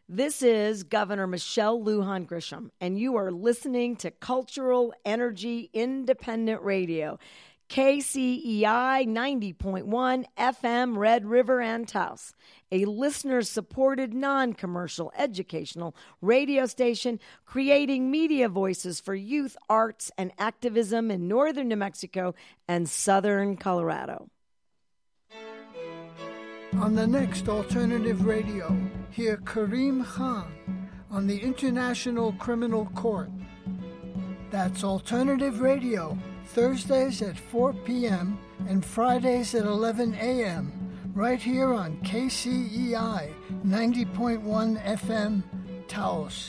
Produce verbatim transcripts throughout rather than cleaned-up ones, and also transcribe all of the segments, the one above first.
This is Governor Michelle Lujan Grisham, and you are listening to Cultural Energy Independent Radio, K C E I ninety point one F M, Red River and Taos, a listener-supported, non-commercial, educational radio station creating media voices for youth, arts, and activism in northern New Mexico and southern Colorado. On the next Alternative Radio, hear Karim Khan on the International Criminal Court. That's Alternative Radio, Thursdays at four p.m. and Fridays at eleven a.m. right here on K C E I ninety point one F M, Taos.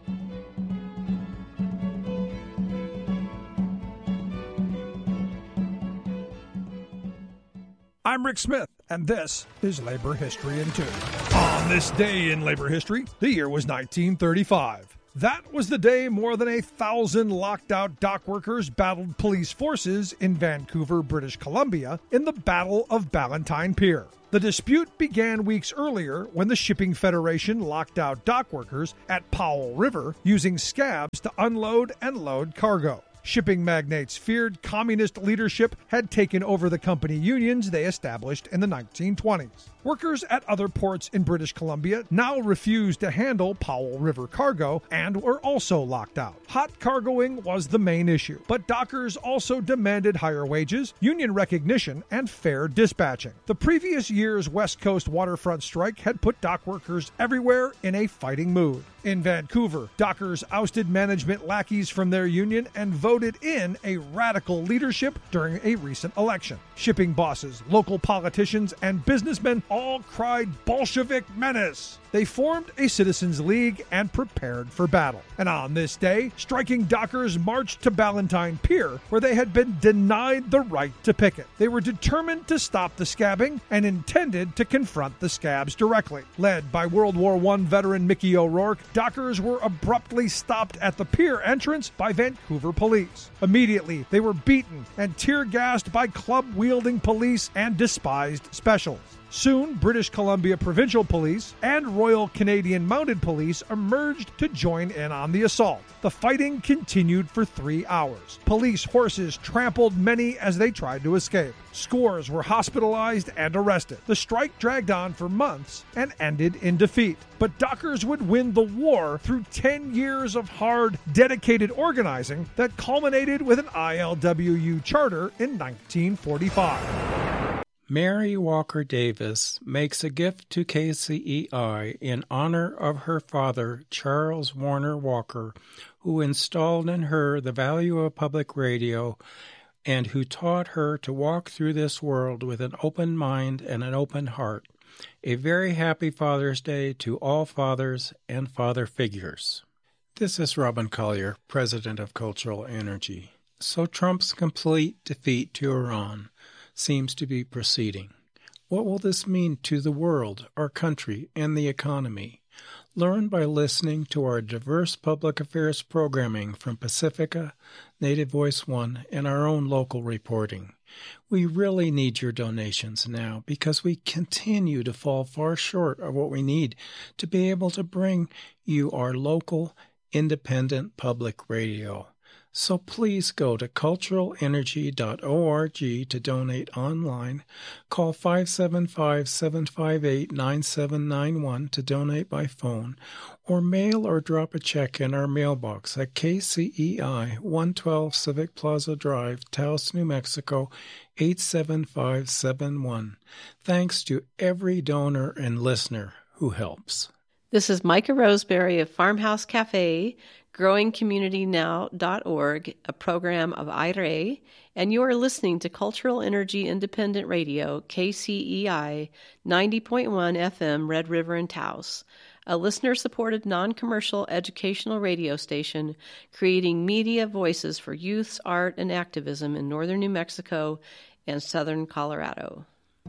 I'm Rick Smith, and this is Labor History in Two. On this day in labor history, the year was nineteen thirty-five. That was the day more than a thousand locked-out dock workers battled police forces in Vancouver, British Columbia, in the Battle of Ballantine Pier. The dispute began weeks earlier when the Shipping Federation locked out dock workers at Powell River using scabs to unload and load cargo. Shipping magnates feared communist leadership had taken over the company unions they established in the nineteen twenties. Workers at other ports in British Columbia now refused to handle Powell River cargo and were also locked out. Hot cargoing was the main issue, but dockers also demanded higher wages, union recognition, and fair dispatching. The previous year's West Coast waterfront strike had put dock workers everywhere in a fighting mood. In Vancouver, dockers ousted management lackeys from their union and voted in a radical leadership during a recent election. Shipping bosses, local politicians, and businessmen all cried Bolshevik menace. They formed a citizens' league and prepared for battle. And on this day, striking dockers marched to Ballantine Pier, where they had been denied the right to picket. They were determined to stop the scabbing and intended to confront the scabs directly. Led by World War One veteran Mickey O'Rourke, dockers were abruptly stopped at the pier entrance by Vancouver police. Immediately, they were beaten and tear-gassed by club-wielding police and despised specials. Soon, British Columbia Provincial Police and Royal Canadian Mounted Police emerged to join in on the assault. The fighting continued for three hours. Police horses trampled many as they tried to escape. Scores were hospitalized and arrested. The strike dragged on for months and ended in defeat. But dockers would win the war through ten years of hard, dedicated organizing that culminated with an I L W U charter in nineteen forty-five. Mary Walker Davis makes a gift to K C E I in honor of her father, Charles Warner Walker, who installed in her the value of public radio and who taught her to walk through this world with an open mind and an open heart. A very happy Father's Day to all fathers and father figures. This is Robin Collier, President of Cultural Energy. So Trump's complete defeat to Iran seems to be proceeding. What will this mean to the world, our country, and the economy? Learn by listening to our diverse public affairs programming from Pacifica, Native Voice One, and our own local reporting. We really need your donations now because we continue to fall far short of what we need to be able to bring you our local, independent public radio. So please go to cultural energy dot org to donate online. Call five seven five, seven five eight, nine seven nine one to donate by phone, or mail or drop a check in our mailbox at K C E I, one twelve Civic Plaza Drive, Taos, New Mexico, eight seven five seven one. Thanks to every donor and listener who helps. This is Micah Roseberry of Farmhouse Cafe, growing community now dot org, a program of I R A, and you are listening to Cultural Energy Independent Radio, K C E I, ninety point one F M, Red River and Taos, a listener-supported non-commercial educational radio station creating media voices for youth, art, and activism in northern New Mexico and southern Colorado.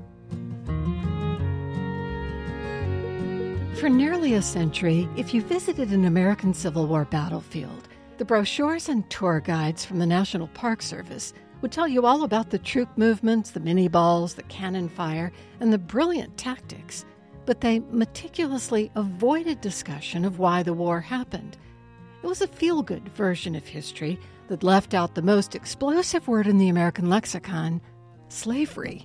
For nearly a century, if you visited an American Civil War battlefield, the brochures and tour guides from the National Park Service would tell you all about the troop movements, the mini balls, the cannon fire, and the brilliant tactics. but they meticulously avoided discussion of why the war happened. It was a feel-good version of history that left out the most explosive word in the American lexicon, slavery.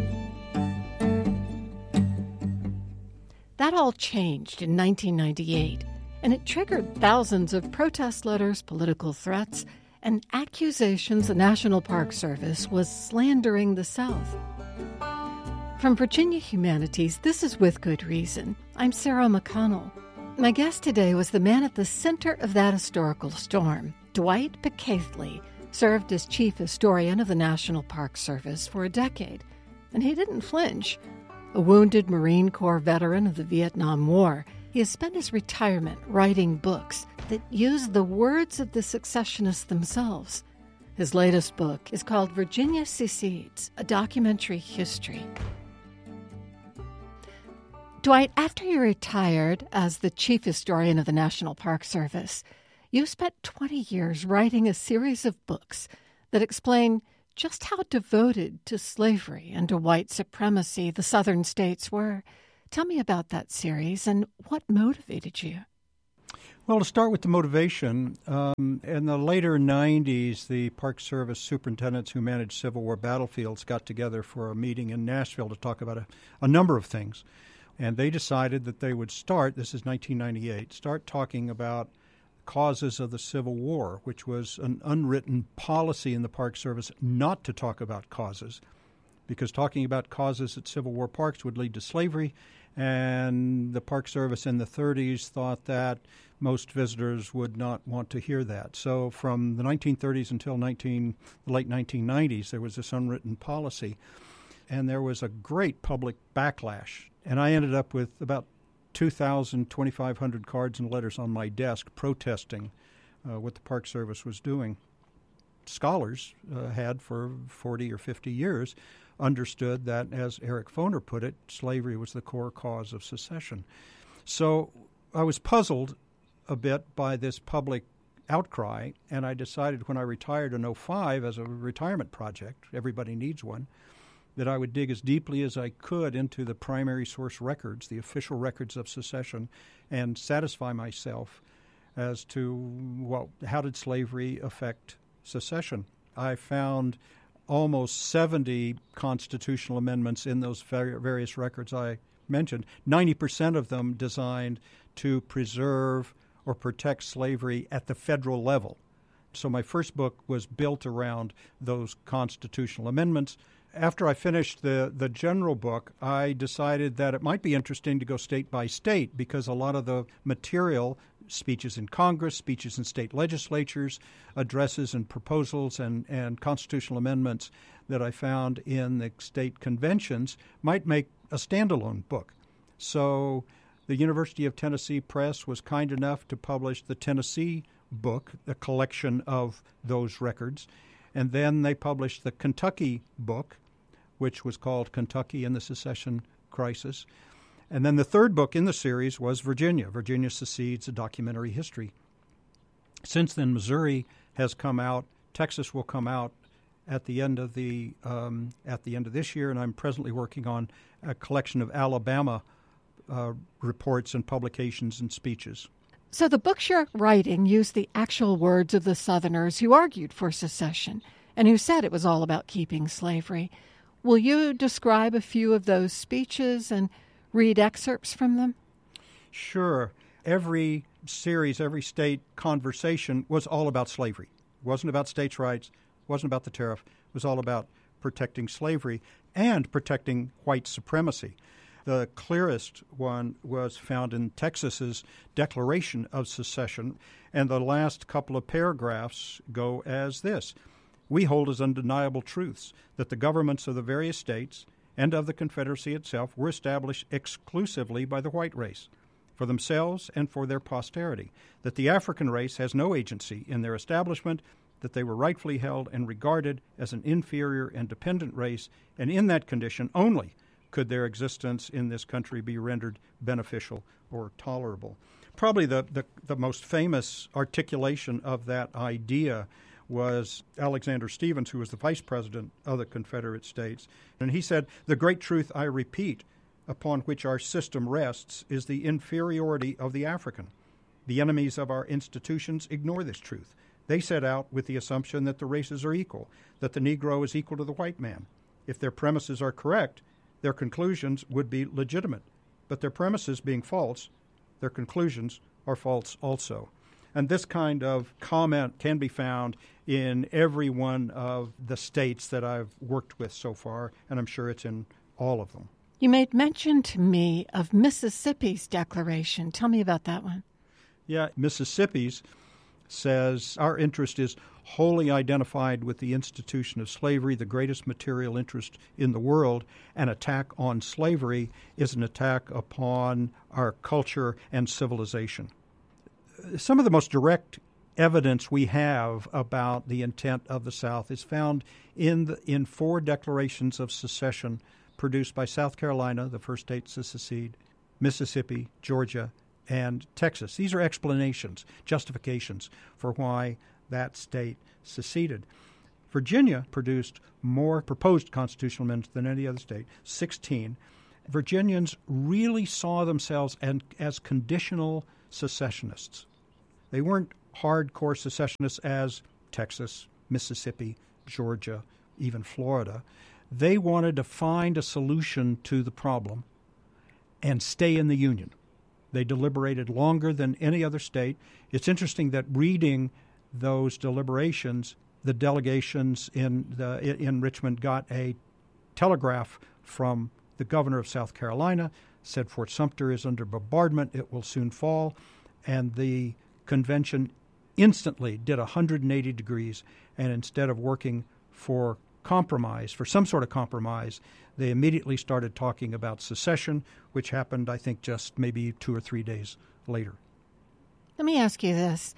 That all changed in nineteen ninety-eight, and it triggered thousands of protest letters, political threats, and accusations the National Park Service was slandering the South. From Virginia Humanities, this is With Good Reason. I'm Sarah McConnell. My guest today was the man at the center of that historical storm. Dwight Picaithley served as chief historian of the National Park Service for a decade, and he didn't flinch. A wounded Marine Corps veteran of the Vietnam War, he has spent his retirement writing books that use the words of the secessionists themselves. His latest book is called Virginia Secedes, a documentary history. Dwight, after you retired as the chief historian of the National Park Service, you spent twenty years writing a series of books that explain just how devoted to slavery and to white supremacy the Southern states were. Tell me about that series and what motivated you. Well, to start with the motivation, um, in the later nineties, the Park Service superintendents who managed Civil War battlefields got together for a meeting in Nashville to talk about a, a number of things. And they decided that they would start, this is nineteen ninety-eight, start talking about causes of the Civil War, which was an unwritten policy in the Park Service not to talk about causes, because talking about causes at Civil War parks would lead to slavery, and the Park Service in the thirties thought that most visitors would not want to hear that. So from the nineteen thirties until nineteen, the late nineteen nineties, there was this unwritten policy, and there was a great public backlash. And I ended up with about two thousand, twenty-five hundred cards and letters on my desk protesting uh, what the Park Service was doing. Scholars uh, had for forty or fifty years understood that, as Eric Foner put it, slavery was the core cause of secession. So I was puzzled a bit by this public outcry, and I decided when I retired in oh five as a retirement project, everybody needs one, that I would dig as deeply as I could into the primary source records, the official records of secession, and satisfy myself as to, well, how did slavery affect secession? I found almost seventy constitutional amendments in those various records I mentioned, ninety percent of them designed to preserve or protect slavery at the federal level. So my first book was built around those constitutional amendments. After I finished the, the general book, I decided that it might be interesting to go state by state, because a lot of the material, speeches in Congress, speeches in state legislatures, addresses and proposals and, and constitutional amendments that I found in the state conventions might make a standalone book. So the University of Tennessee Press was kind enough to publish the Tennessee book, a collection of those records. And then they published the Kentucky book, which was called Kentucky and the Secession Crisis. And then the third book in the series was Virginia, Virginia Secedes, a documentary history. Since then, Missouri has come out. Texas will come out at the end of the um, at the end of this year, and I'm presently working on a collection of Alabama uh, reports and publications and speeches. So the books you're writing use the actual words of the Southerners who argued for secession and who said it was all about keeping slavery. Will you describe a few of those speeches and read excerpts from them? Sure. Every series, every state conversation was all about slavery. It wasn't about states' rights, it wasn't about the tariff. It was all about protecting slavery and protecting white supremacy. The clearest one was found in Texas's Declaration of Secession, and the last couple of paragraphs go as this. We hold as undeniable truths that the governments of the various states and of the Confederacy itself were established exclusively by the white race, for themselves and for their posterity, that the African race has no agency in their establishment, that they were rightfully held and regarded as an inferior and dependent race, and in that condition only could their existence in this country be rendered beneficial or tolerable. Probably the, the, the most famous articulation of that idea was Alexander Stephens, who was the vice president of the Confederate States. And he said, "The great truth I repeat, upon which our system rests is the inferiority of the African. The enemies of our institutions ignore this truth. They set out with the assumption that the races are equal, that the Negro is equal to the white man. If their premises are correct, their conclusions would be legitimate. But their premises being false, their conclusions are false also. And this kind of comment can be found in every one of the states that I've worked with so far, and I'm sure it's in all of them. You made mention to me of Mississippi's declaration. Tell me about that one. Yeah, Mississippi's says our interest is wholly identified with the institution of slavery, the greatest material interest in the world. An attack on slavery is an attack upon our culture and civilization. Some of the most direct evidence we have about the intent of the South is found in the, in four declarations of secession produced by South Carolina, the first state to secede, Mississippi, Georgia, and Texas. These are explanations, justifications for why that state seceded. Virginia produced more proposed constitutional amendments than any other state, sixteen. Virginians really saw themselves and, as conditional secessionists. They weren't hardcore secessionists as Texas, Mississippi, Georgia, even Florida. They wanted to find a solution to the problem and stay in the Union. They deliberated longer than any other state. It's interesting that reading those deliberations, the delegations in the in Richmond got a telegraph from the governor of South Carolina, said Fort Sumter is under bombardment, it will soon fall, and the convention instantly did one hundred eighty degrees, and instead of working for compromise, for some sort of compromise, they immediately started talking about secession, which happened, I think, just maybe two or three days later. Let me ask you this.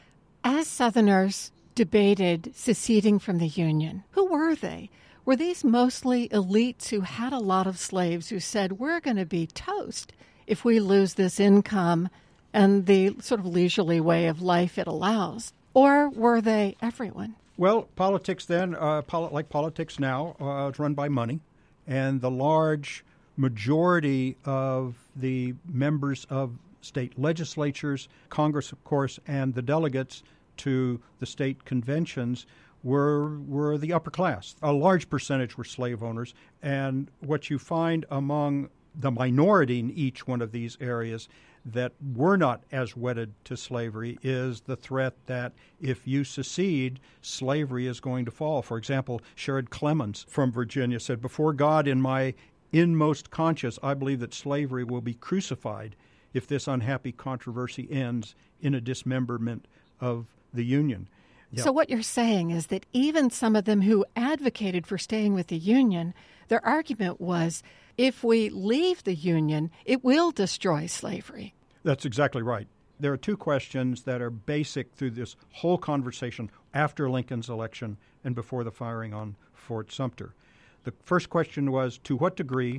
As Southerners debated seceding from the Union, who were they? Were these mostly elites who had a lot of slaves who said, we're going to be toast if we lose this income and the sort of leisurely way of life it allows? Or were they everyone? Well, politics then, uh, poli- like politics now, uh, is run by money. And the large majority of the members of state legislatures, Congress, of course, and the delegates to the state conventions were were the upper class. A large percentage were slave owners. And what you find among the minority in each one of these areas that were not as wedded to slavery is the threat that if you secede, slavery is going to fall. For example, Sherrod Clemens from Virginia said, before God, in my inmost conscience, I believe that slavery will be crucified if this unhappy controversy ends in a dismemberment of the Union. Yeah. So what you're saying is that even some of them who advocated for staying with the Union, their argument was, if we leave the Union, it will destroy slavery. That's exactly right. There are two questions that are basic through this whole conversation after Lincoln's election and before the firing on Fort Sumter. The first question was, to what degree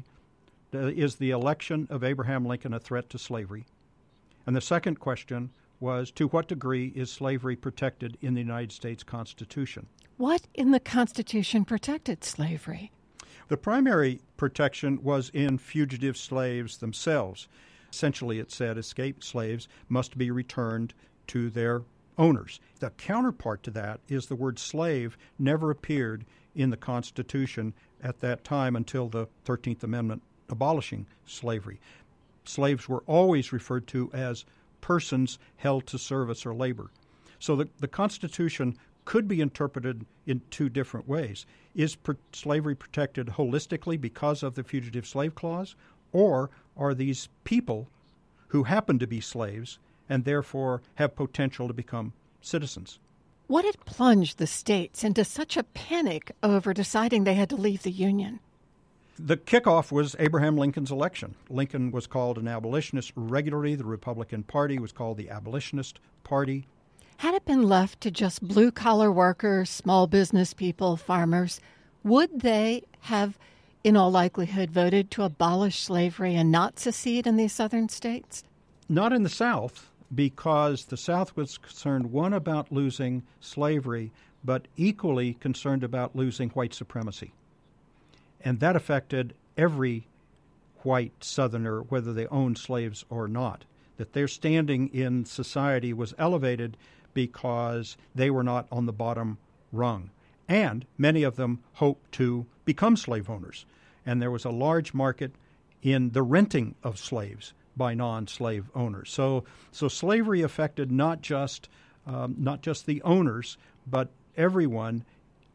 is the election of Abraham Lincoln a threat to slavery? And the second question was, to what degree is slavery protected in the United States Constitution? What in the Constitution protected slavery? The primary protection was in fugitive slaves themselves. Essentially, it said escaped slaves must be returned to their owners. The counterpart to that is the word slave never appeared in the Constitution at that time until the thirteenth Amendment abolishing slavery. Slaves were always referred to as persons held to service or labor. So the, the Constitution could be interpreted in two different ways. Is per- slavery protected holistically because of the Fugitive Slave Clause, or are these people who happen to be slaves and therefore have potential to become citizens? What had plunged the states into such a panic over deciding they had to leave the Union? The kickoff was Abraham Lincoln's election. Lincoln was called an abolitionist regularly. The Republican Party was called the Abolitionist Party. Had it been left to just blue-collar workers, small business people, farmers, would they have, in all likelihood, voted to abolish slavery and not secede in these southern states? Not in the South, because the South was concerned, one, about losing slavery, but equally concerned about losing white supremacy. And that affected every white Southerner, whether they owned slaves or not. That their standing in society was elevated because they were not on the bottom rung. And many of them hoped to become slave owners. And there was a large market in the renting of slaves by non-slave owners. So, so slavery affected not just um, not just the owners, but everyone.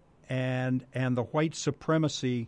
And and the white supremacy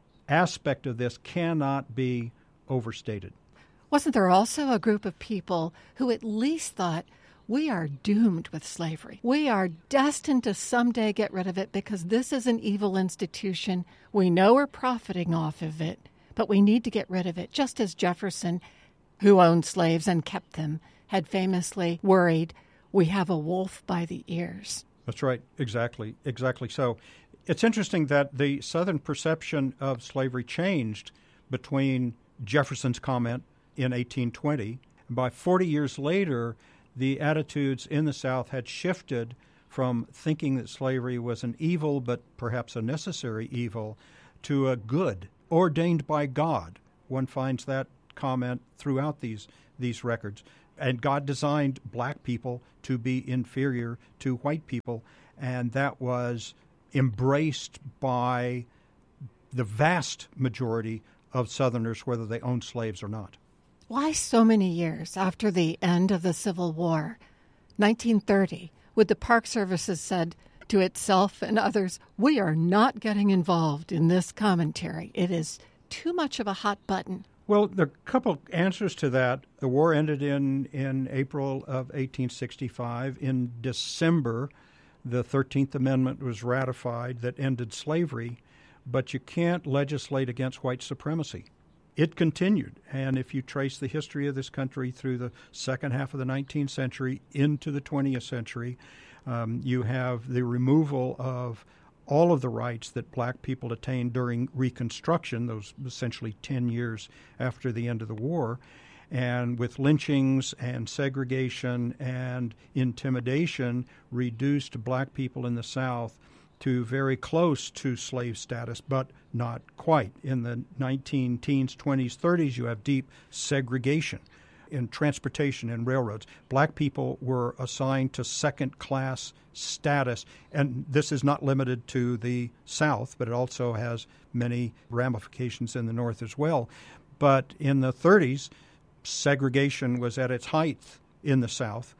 aspect of this cannot be overstated. Wasn't there also a group of people who at least thought, we are doomed with slavery. We are destined to someday get rid of it because this is an evil institution. We know we're profiting off of it, but we need to get rid of it, just as Jefferson, who owned slaves and kept them, had famously worried, we have a wolf by the ears. That's right. Exactly. Exactly so. It's interesting that the Southern perception of slavery changed between Jefferson's comment in eighteen twenty. And by forty years later, the attitudes in the South had shifted from thinking that slavery was an evil, but perhaps a necessary evil, to a good, ordained by God. One finds that comment throughout these, these records. And God designed black people to be inferior to white people, and that was embraced by the vast majority of Southerners, whether they owned slaves or not. Why so many years after the end of the Civil War, nineteen thirty, would the Park Service have said to itself and others, we are not getting involved in this commentary. It is too much of a hot button. Well, there are a couple answers to that. The war ended in, in April of eighteen sixty-five. In December, the thirteenth Amendment was ratified that ended slavery, but you can't legislate against white supremacy. It continued, and if you trace the history of this country through the second half of the nineteenth century into the twentieth century, um, you have the removal of all of the rights that black people attained during Reconstruction, those essentially ten years after the end of the war, and with lynchings and segregation and intimidation, reduced black people in the South to very close to slave status, but not quite. In the nineteen teens, twenties, thirties, you have deep segregation in transportation and railroads. Black people were assigned to second-class status, and this is not limited to the South, but it also has many ramifications in the North as well. But in the thirties, segregation was at its height in the South,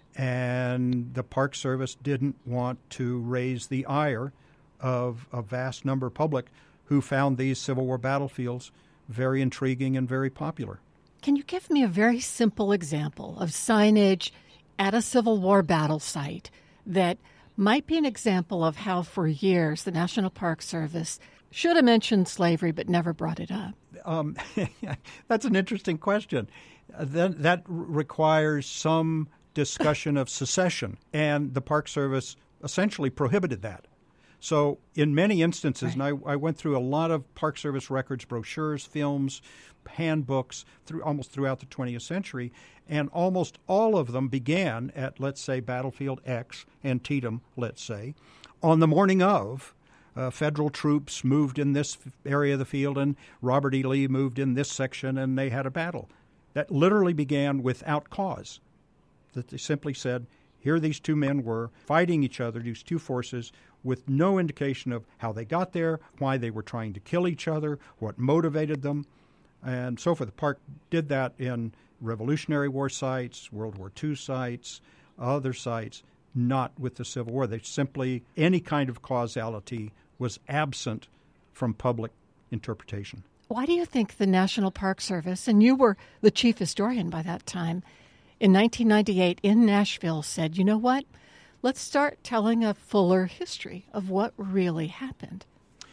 and the Park Service didn't want to raise the ire of a vast number of public who found these Civil War battlefields very intriguing and very popular. Can you give me a very simple example of signage at a Civil War battle site that might be an example of how for years the National Park Service should have mentioned slavery but never brought it up? Um, that's an interesting question. That, that requires some discussion of secession, and the Park Service essentially prohibited that. So in many instances, right. and I, I went through a lot of Park Service records, brochures, films, handbooks through almost throughout the twentieth century, and almost all of them began at, let's say, Battlefield X, Antietam, let's say, on the morning of uh, federal troops moved in this area of the field, and Robert E. Lee moved in this section, and they had a battle. That literally began without cause. That they simply said, here these two men were fighting each other, these two forces, with no indication of how they got there, why they were trying to kill each other, what motivated them, and so forth. The park did that in Revolutionary War sites, World War Two sites, other sites, not with the Civil War. They simply, any kind of causality was absent from public interpretation. Why do you think the National Park Service, and you were the chief historian by that time, in nineteen ninety-eight in Nashville said, you know what, let's start telling a fuller history of what really happened?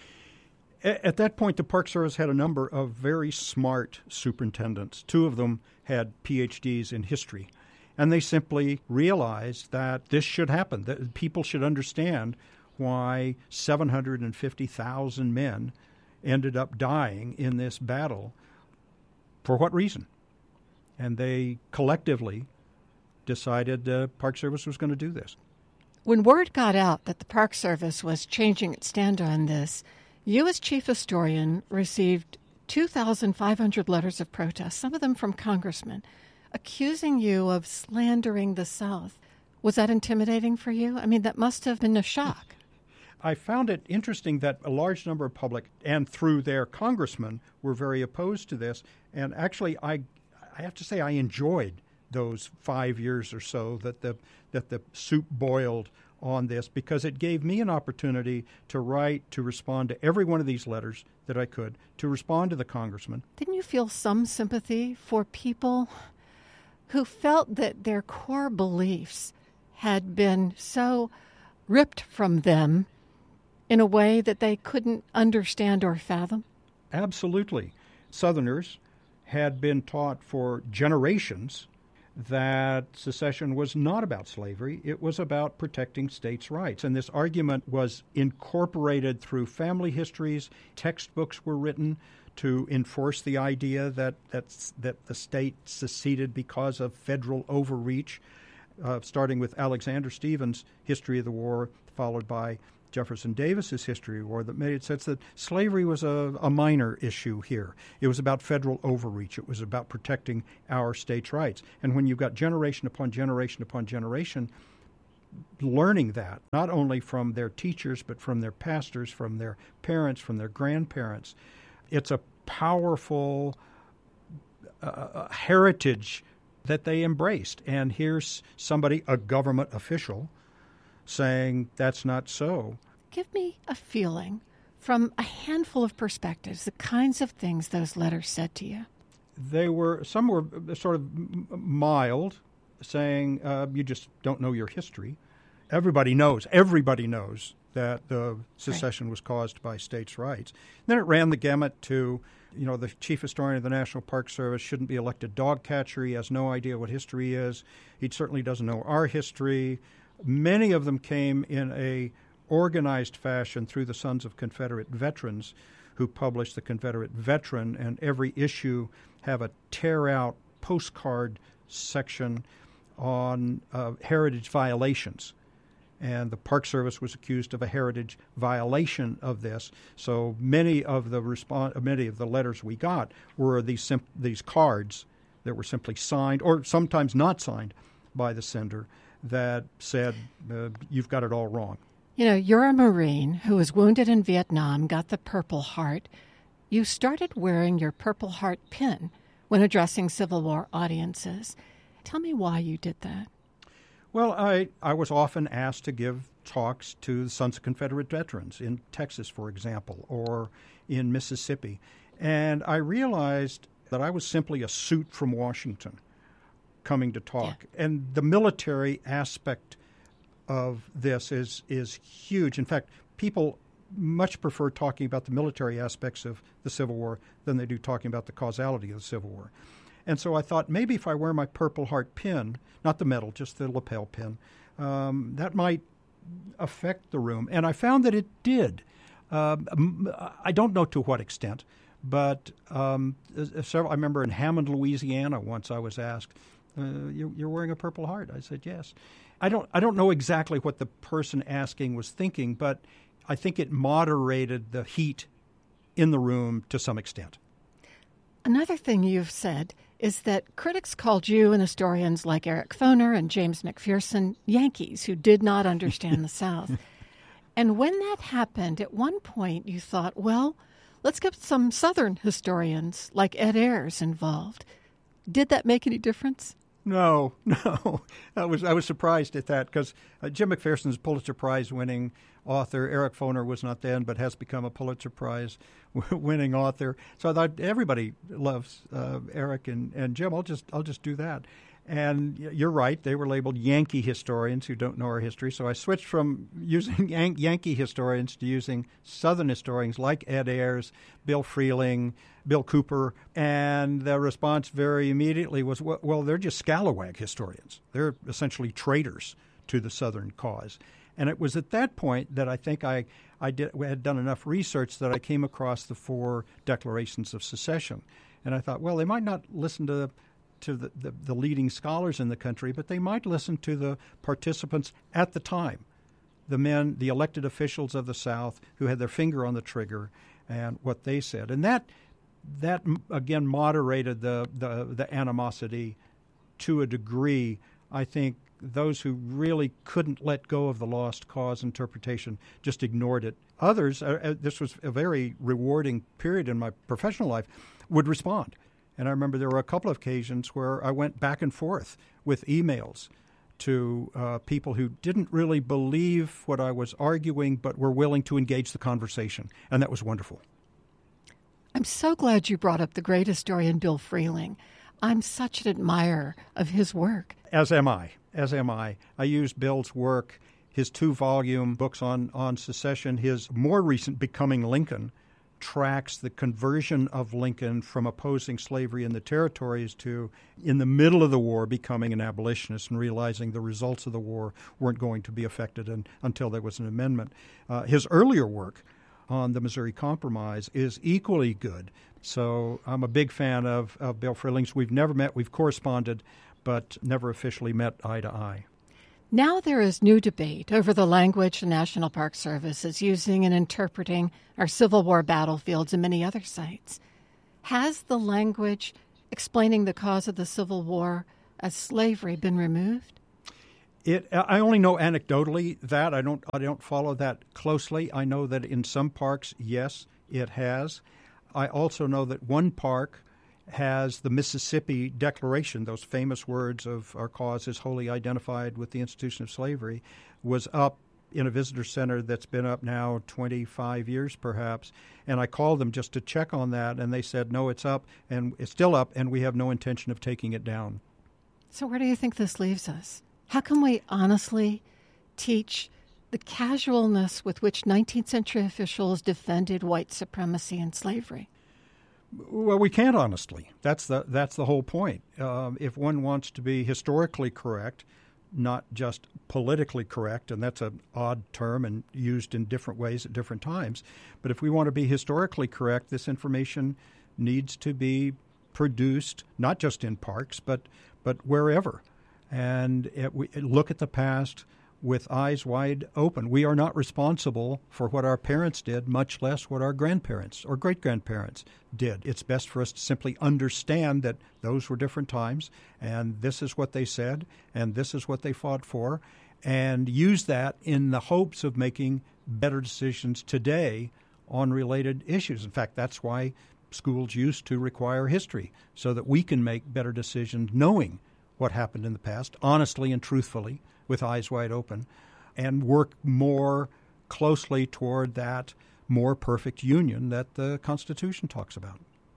At that point, the Park Service had a number of very smart superintendents. Two of them had P H Ds in history. And they simply realized that this should happen, that people should understand why seven hundred fifty thousand men ended up dying in this battle. For what reason? And they collectively decided the Park Service was going to do this. When word got out that the Park Service was changing its stand on this, you as chief historian received two thousand five hundred letters of protest, some of them from congressmen, accusing you of slandering the South. Was that intimidating for you? I mean, that must have been a shock. I found it interesting that a large number of public, and through their congressmen, were very opposed to this. And actually, I, I have to say, I enjoyed those five years or so that the that the soup boiled on this, because it gave me an opportunity to write, to respond to every one of these letters that I could, to respond to the congressman. Didn't you feel some sympathy for people who felt that their core beliefs had been so ripped from them in a way that they couldn't understand or fathom? Absolutely. Southerners had been taught for generations that secession was not about slavery. It was about protecting states' rights. And this argument was incorporated through family histories. Textbooks were written to enforce the idea that that's, that the state seceded because of federal overreach, uh, starting with Alexander Stephens' History of the War, followed by Jefferson Davis's History of War, that made it sense that slavery was a, a minor issue here. It was about federal overreach. It was about protecting our states' rights. And when you've got generation upon generation upon generation learning that, not only from their teachers, but from their pastors, from their parents, from their grandparents, it's a powerful uh, heritage that they embraced. And here's somebody, a government official, saying that's not so. Give me a feeling from a handful of perspectives, the kinds of things those letters said to you. They were, some were sort of mild, saying uh, you just don't know your history. Everybody knows, everybody knows that the secession right. was caused by states' rights. And then it ran the gamut to, you know, the chief historian of the National Park Service shouldn't be elected dog catcher. He has no idea what history is. He certainly doesn't know our history. Many of them came in a organized fashion through the Sons of Confederate Veterans, who published the Confederate Veteran, and every issue have a tear-out postcard section on uh, heritage violations. And the Park Service was accused of a heritage violation of this. So many of the respon- many of the letters we got were these sim- these cards that were simply signed, or sometimes not signed, by the sender, that said, uh, you've got it all wrong. You know, you're a Marine who was wounded in Vietnam, got the Purple Heart. You started wearing your Purple Heart pin when addressing Civil War audiences. Tell me why you did that. Well, I, I was often asked to give talks to the Sons of Confederate Veterans in Texas, for example, or in Mississippi. And I realized that I was simply a suit from Washington coming to talk. Yeah. And the military aspect of this is is huge. In fact, people much prefer talking about the military aspects of the Civil War than they do talking about the causality of the Civil War. And so I thought maybe if I wear my Purple Heart pin, not the medal, just the lapel pin, um, that might affect the room. And I found that it did. Uh, I don't know to what extent, but um, several, I remember in Hammond, Louisiana, once I was asked, Uh, you're, you're wearing a Purple Heart. I said, yes. I don't I don't know exactly what the person asking was thinking, but I think it moderated the heat in the room to some extent. Another thing you've said is that critics called you and historians like Eric Foner and James McPherson Yankees who did not understand the South. And when that happened, at one point you thought, well, let's get some Southern historians like Ed Ayers involved. Did that make any difference? No, no. I was I was surprised at that because uh, Jim McPherson's Pulitzer Prize-winning author. Eric Foner was not then, but has become a Pulitzer Prize-winning author. So I thought everybody loves uh, Eric and, and Jim. I'll just I'll just do that. And you're right; they were labeled Yankee historians who don't know our history. So I switched from using Yan- Yankee historians to using Southern historians like Ed Ayers, Bill Freeling, Bill Cooper, and the response very immediately was, well, they're just scalawag historians. They're essentially traitors to the Southern cause. And it was at that point that I think I, I did, had done enough research that I came across the four declarations of secession. And I thought, well, they might not listen to, to the, the, the leading scholars in the country, but they might listen to the participants at the time, the men, the elected officials of the South who had their finger on the trigger and what they said. And that that, again, moderated the, the, the animosity to a degree. I think those who really couldn't let go of the lost cause interpretation just ignored it. Others, uh, this was a very rewarding period in my professional life, would respond. And I remember there were a couple of occasions where I went back and forth with emails to uh, people who didn't really believe what I was arguing but were willing to engage the conversation. And that was wonderful. I'm so glad you brought up the great historian Bill Freeling. I'm such an admirer of his work. As am I. As am I. I use Bill's work, his two-volume books on, on secession, his more recent Becoming Lincoln, tracks the conversion of Lincoln from opposing slavery in the territories to, in the middle of the war, becoming an abolitionist and realizing the results of the war weren't going to be affected in, until there was an amendment. Uh, his earlier work on the Missouri Compromise is equally good. So I'm a big fan of, of Bill Freeling's. We've never met, we've corresponded, but never officially met eye to eye. Now there is new debate over the language the National Park Service is using in interpreting our Civil War battlefields and many other sites. Has the language explaining the cause of the Civil War as slavery been removed? It, I only know anecdotally that. I don't I don't follow that closely. I know that in some parks, yes, it has. I also know that one park has the Mississippi Declaration, those famous words of our cause is wholly identified with the institution of slavery, was up in a visitor center that's been up now twenty-five years perhaps. And I called them just to check on that, and they said, no, it's up, and it's still up, and we have no intention of taking it down. So where do you think this leaves us? How can we honestly teach the casualness with which nineteenth century officials defended white supremacy and slavery? Well, we can't honestly. That's the that's the whole point. Um, if one wants to be historically correct, not just politically correct, and that's an odd term and used in different ways at different times, but if we want to be historically correct, this information needs to be produced not just in parks, but but wherever. And it, we look at the past with eyes wide open. We are not responsible for what our parents did, much less what our grandparents or great-grandparents did. It's best for us to simply understand that those were different times, and this is what they said, and this is what they fought for, and use that in the hopes of making better decisions today on related issues. In fact, that's why schools used to require history, so that we can make better decisions knowing what happened in the past, honestly and truthfully, with eyes wide open, and work more closely toward that more perfect union that the Constitution talks about.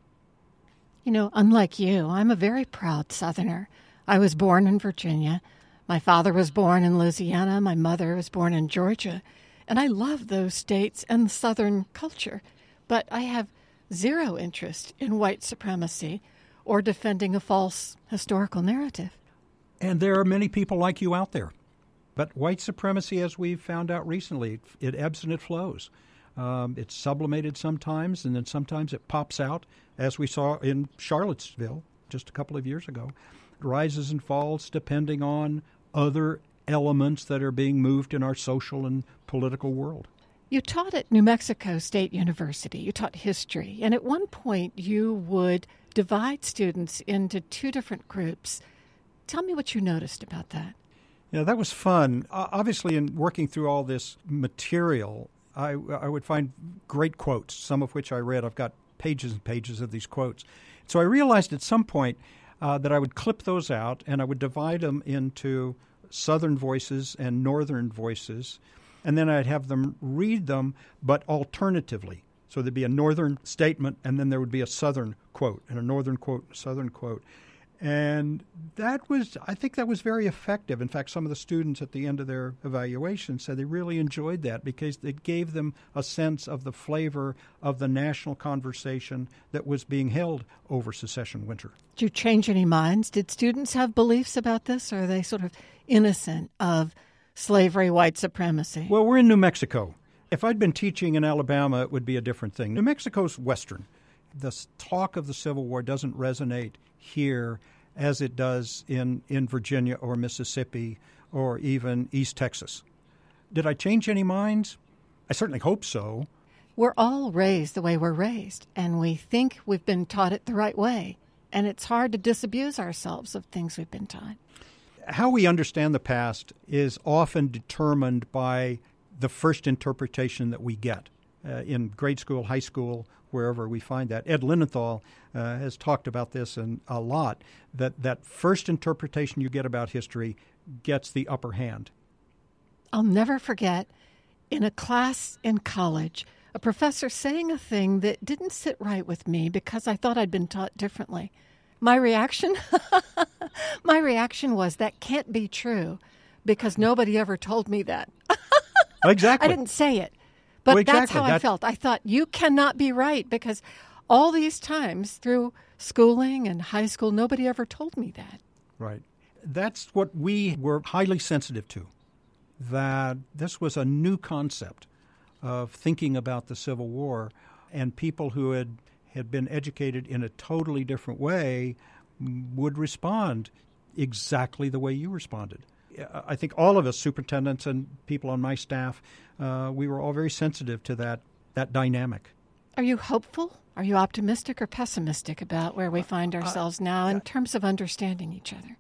You know, unlike you, I'm a very proud Southerner. I was born in Virginia. My father was born in Louisiana. My mother was born in Georgia. And I love those states and the Southern culture. But I have zero interest in white supremacy or defending a false historical narrative. And there are many people like you out there. But white supremacy, as we've found out recently, it ebbs and it flows. Um, it's sublimated sometimes, and then sometimes it pops out, as we saw in Charlottesville just a couple of years ago. It rises and falls depending on other elements that are being moved in our social and political world. You taught at New Mexico State University. You taught history. And at one point, you would divide students into two different groups. Tell me what you noticed about that. Yeah, that was fun. Uh, obviously, in working through all this material, I, I would find great quotes, some of which I read. I've got pages and pages of these quotes. So I realized at some point uh, that I would clip those out, and I would divide them into Southern voices and Northern voices, and then I'd have them read them, but alternatively. So there'd be a Northern statement, and then there would be a Southern quote, and a Northern quote, a Southern quote. And that was, I think that was very effective. In fact, some of the students at the end of their evaluation said they really enjoyed that because it gave them a sense of the flavor of the national conversation that was being held over secession winter. Did you change any minds? Did students have beliefs about this, or are they sort of innocent of slavery, white supremacy? Well, we're in New Mexico. If I'd been teaching in Alabama, it would be a different thing. New Mexico's Western. The talk of the Civil War doesn't resonate here as it does in, in Virginia or Mississippi or even East Texas. Did I change any minds? I certainly hope so. We're all raised the way we're raised, and we think we've been taught it the right way. And it's hard to disabuse ourselves of things we've been taught. How we understand the past is often determined by the first interpretation that we get uh, in grade school, high school, wherever we find that. Ed Linenthal uh, has talked about this in, a lot, that that first interpretation you get about history gets the upper hand. I'll never forget, in a class in college, a professor saying a thing that didn't sit right with me because I thought I'd been taught differently. My reaction, my reaction was, that can't be true because nobody ever told me that. Exactly. I didn't say it, but well, exactly. that's how that's... I felt. I thought, you cannot be right because all these times through schooling and high school, nobody ever told me that. Right. That's what we were highly sensitive to, that this was a new concept of thinking about the Civil War, and people who had, had been educated in a totally different way would respond exactly the way you responded. I think all of us, superintendents and people on my staff, uh, we were all very sensitive to that that dynamic. Are you hopeful? Are you optimistic or pessimistic about where we find ourselves uh, now in uh, terms of understanding each other?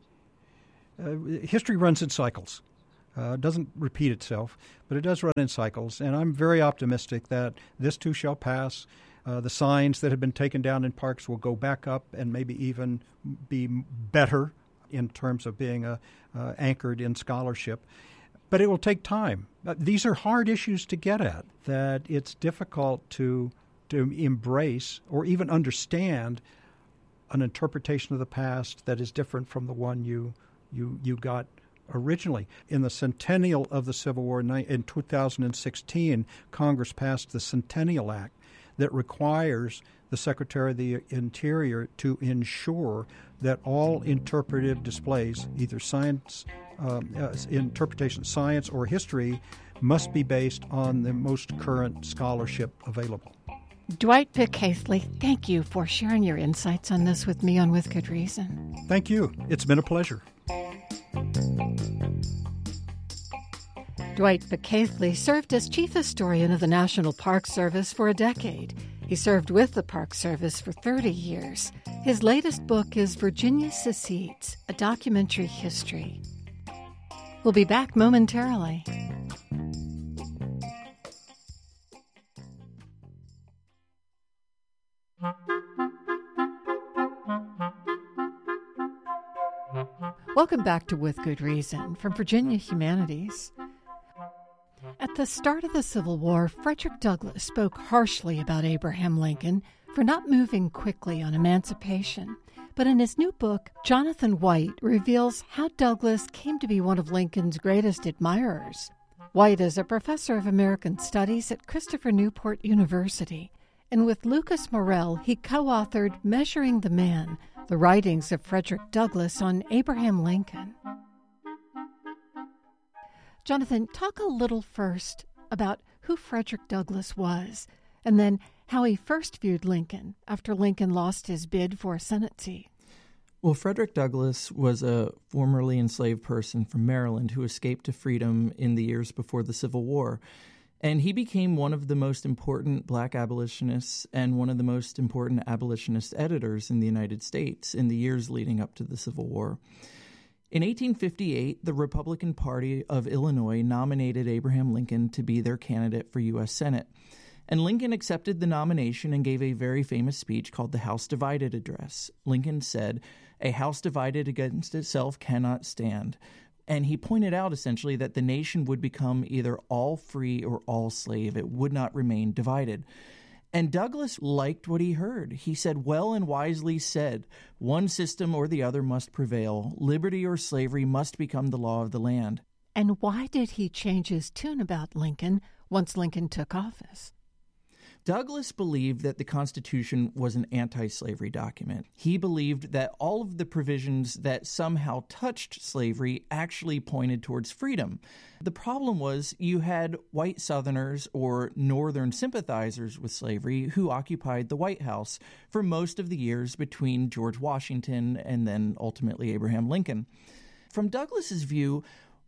Uh, history runs in cycles. Uh, it doesn't repeat itself, but it does run in cycles. And I'm very optimistic that this too shall pass. Uh, the signs that have been taken down in parks will go back up and maybe even be better in terms of being uh, uh, anchored in scholarship. But it will take time. Uh, these are hard issues to get at, that it's difficult to to embrace or even understand an interpretation of the past that is different from the one you you you got originally. In the centennial of the Civil War in two thousand sixteen, Congress passed the Centennial Act that requires the Secretary of the Interior to ensure that all interpretive displays, either science, um, uh, interpretation, science, or history, must be based on the most current scholarship available. Dwight Pick-Haithley, thank you for sharing your insights on this with me on With Good Reason. Thank you. It's been a pleasure. Dwight Pick-Haithley served as chief historian of the National Park Service for a decade. He served with the Park Service for thirty years. His latest book is Virginia Secedes, a documentary history. We'll be back momentarily. Welcome back to With Good Reason from Virginia Humanities. At the start of the Civil War, Frederick Douglass spoke harshly about Abraham Lincoln for not moving quickly on emancipation. But in his new book, Jonathan White reveals how Douglass came to be one of Lincoln's greatest admirers. White is a professor of American Studies at Christopher Newport University, and with Lucas Morell, he co-authored Measuring the Man, the writings of Frederick Douglass on Abraham Lincoln. Jonathan, talk a little first about who Frederick Douglass was, and then how he first viewed Lincoln after Lincoln lost his bid for a Senate seat. Well, Frederick Douglass was a formerly enslaved person from Maryland who escaped to freedom in the years before the Civil War. And he became one of the most important black abolitionists and one of the most important abolitionist editors in the United States in the years leading up to the Civil War. In eighteen fifty-eight, the Republican Party of Illinois nominated Abraham Lincoln to be their candidate for U S Senate. And Lincoln accepted the nomination and gave a very famous speech called the House Divided Address. Lincoln said, "A house divided against itself cannot stand." And he pointed out essentially that the nation would become either all free or all slave. It would not remain divided. And Douglass liked what he heard. He said, "Well and wisely said, one system or the other must prevail. Liberty or slavery must become the law of the land." And why did he change his tune about Lincoln once Lincoln took office? Douglass believed that the Constitution was an anti-slavery document. He believed that all of the provisions that somehow touched slavery actually pointed towards freedom. The problem was you had white Southerners or Northern sympathizers with slavery who occupied the White House for most of the years between George Washington and then ultimately Abraham Lincoln. From Douglass's view,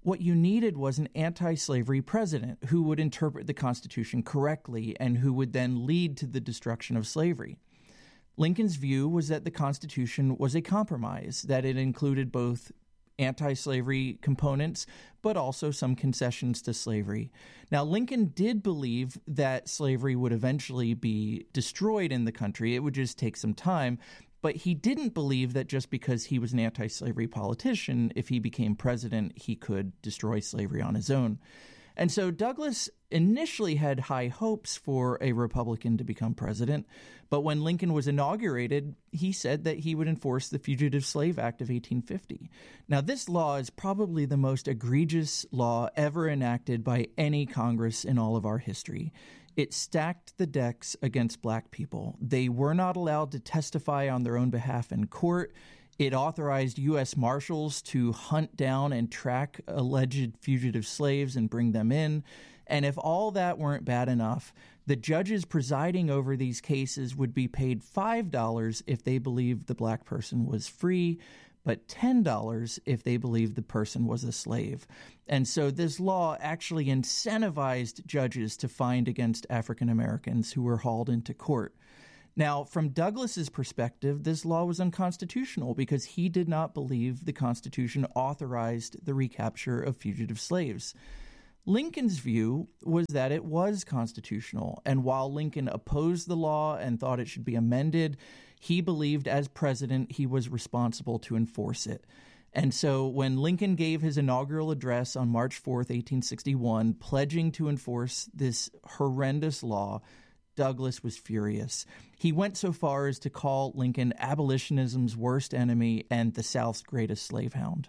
What you needed was an anti-slavery president who would interpret the Constitution correctly and who would then lead to the destruction of slavery. Lincoln's view was that the Constitution was a compromise, that it included both anti-slavery components, but also some concessions to slavery. Now, Lincoln did believe that slavery would eventually be destroyed in the country. It would just take some time. But he didn't believe that just because he was an anti-slavery politician, if he became president, he could destroy slavery on his own. And so Douglas initially had high hopes for a Republican to become president, but when Lincoln was inaugurated, he said that he would enforce the Fugitive Slave Act of eighteen fifty. Now, this law is probably the most egregious law ever enacted by any Congress in all of our history. It stacked the decks against black people. They were not allowed to testify on their own behalf in court. It authorized U S Marshals to hunt down and track alleged fugitive slaves and bring them in. And if all that weren't bad enough, the judges presiding over these cases would be paid five dollars if they believed the black person was free, but ten dollars if they believed the person was a slave. And so this law actually incentivized judges to find against African Americans who were hauled into court. Now, from Douglas's perspective, this law was unconstitutional because he did not believe the Constitution authorized the recapture of fugitive slaves. Lincoln's view was that it was constitutional, and while Lincoln opposed the law and thought it should be amended, he believed as president he was responsible to enforce it. And so when Lincoln gave his inaugural address on March fourth, eighteen sixty-one, pledging to enforce this horrendous law, Douglas was furious. He went so far as to call Lincoln abolitionism's worst enemy and the South's greatest slave hound.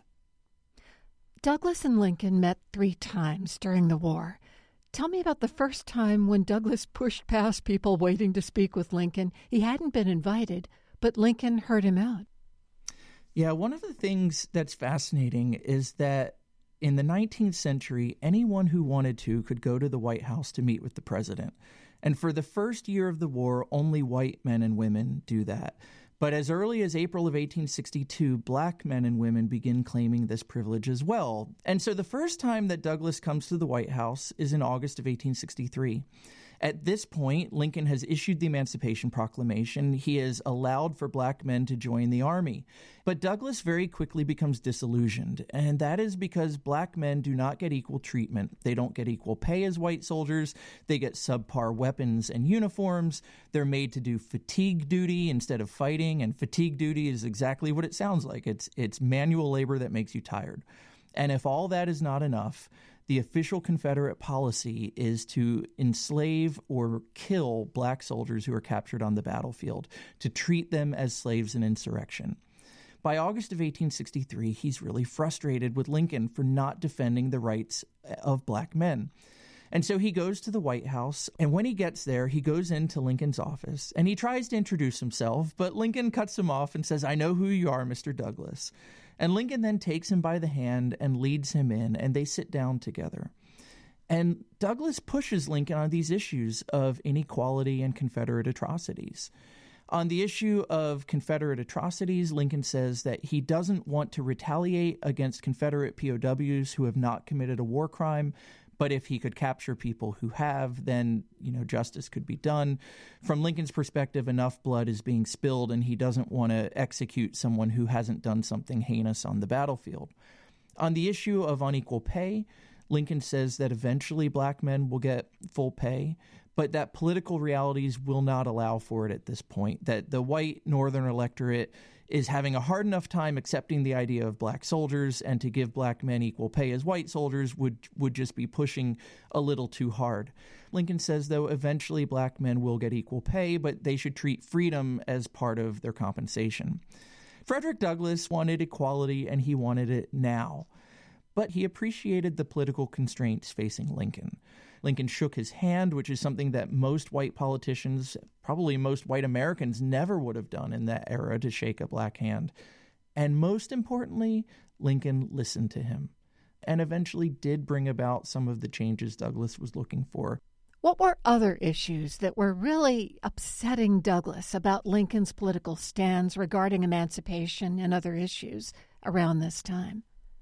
Douglas and Lincoln met three times during the war. Tell me about the first time when Douglas pushed past people waiting to speak with Lincoln. He hadn't been invited, but Lincoln heard him out. Yeah, one of the things that's fascinating is that in the nineteenth century, anyone who wanted to could go to the White House to meet with the president. And for the first year of the war, only white men and women do that. But as early as April of eighteen sixty-two, black men and women begin claiming this privilege as well. And so the first time that Douglas comes to the White House is in August of eighteen sixty-three. At this point, Lincoln has issued the Emancipation Proclamation. He has allowed for black men to join the Army. But Douglas very quickly becomes disillusioned, and that is because black men do not get equal treatment. They don't get equal pay as white soldiers. They get subpar weapons and uniforms. They're made to do fatigue duty instead of fighting, and fatigue duty is exactly what it sounds like. It's, it's manual labor that makes you tired. And if all that is not enough, the official Confederate policy is to enslave or kill black soldiers who are captured on the battlefield, to treat them as slaves in insurrection. By August of eighteen sixty-three, he's really frustrated with Lincoln for not defending the rights of black men. And so he goes to the White House, and when he gets there, he goes into Lincoln's office, and he tries to introduce himself, but Lincoln cuts him off and says, "I know who you are, Mister Douglas." And Lincoln then takes him by the hand and leads him in, and they sit down together. And Douglas pushes Lincoln on these issues of inequality and Confederate atrocities. On the issue of Confederate atrocities, Lincoln says that he doesn't want to retaliate against Confederate P O Ws who have not committed a war crime, but if he could capture people who have, then, you know, justice could be done. From Lincoln's perspective, enough blood is being spilled, and he doesn't want to execute someone who hasn't done something heinous on the battlefield. On the issue of unequal pay, Lincoln says that eventually black men will get full pay, but that political realities will not allow for it at this point, that the white Northern electorate is having a hard enough time accepting the idea of black soldiers, and to give black men equal pay as white soldiers would would just be pushing a little too hard. Lincoln says, though, eventually black men will get equal pay, but they should treat freedom as part of their compensation. Frederick Douglass wanted equality, and he wanted it now. But he appreciated the political constraints facing Lincoln. Lincoln shook his hand, which is something that most white politicians, probably most white Americans, never would have done in that era, to shake a black hand. And most importantly, Lincoln listened to him and eventually did bring about some of the changes Douglas was looking for. What were other issues that were really upsetting Douglas about Lincoln's political stands regarding emancipation and other issues around this time?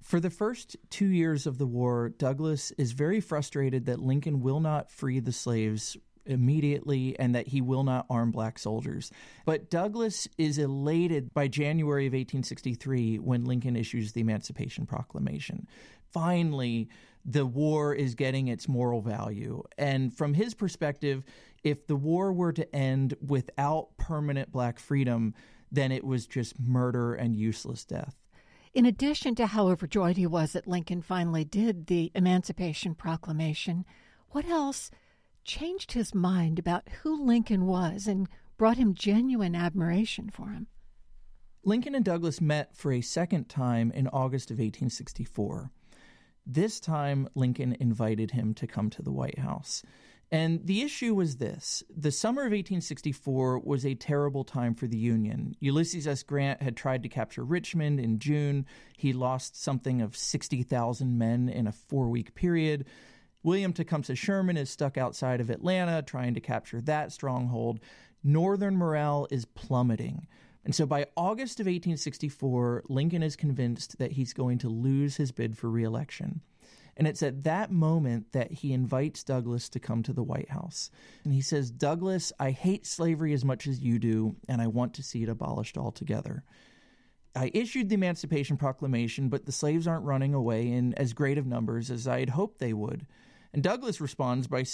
For the first two years of the war, Douglas is very frustrated that Lincoln will not free the slaves immediately and that he will not arm black soldiers. But Douglas is elated by January of eighteen sixty-three when Lincoln issues the Emancipation Proclamation. Finally, the war is getting its moral value. And from his perspective, if the war were to end without permanent black freedom, then it was just murder and useless death. In addition to how overjoyed he was that Lincoln finally did the Emancipation Proclamation, what else changed his mind about who Lincoln was and brought him genuine admiration for him? Lincoln and Douglas met for a second time in August of eighteen sixty-four. This time, Lincoln invited him to come to the White House. And the issue was this. The summer of eighteen sixty-four was a terrible time for the Union. Ulysses S. Grant had tried to capture Richmond in June. He lost something of sixty thousand men in a four-week period. William Tecumseh Sherman is stuck outside of Atlanta trying to capture that stronghold. Northern morale is plummeting. And so by August of eighteen sixty-four, Lincoln is convinced that he's going to lose his bid for re-election. And it's at that moment that he invites Douglas to come to the White House. And he says, "Douglas, I hate slavery as much as you do, and I want to see it abolished altogether. I issued the Emancipation Proclamation, but the slaves aren't running away in as great of numbers as I had hoped they would." And Douglas responds by